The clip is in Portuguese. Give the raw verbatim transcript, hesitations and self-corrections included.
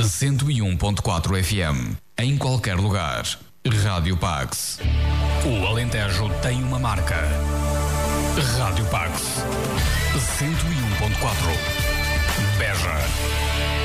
cento e um ponto quatro F M. Em qualquer lugar. Rádio Pax. O Alentejo tem uma marca. Rádio Pax. cento e um ponto quatro. Beja.